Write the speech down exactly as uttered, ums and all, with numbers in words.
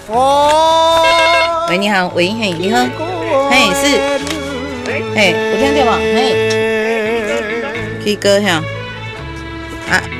喂，你好，喂，嘿，你好，嘿，是，嘿，有听到吗？嘿，K 歌哈，啊。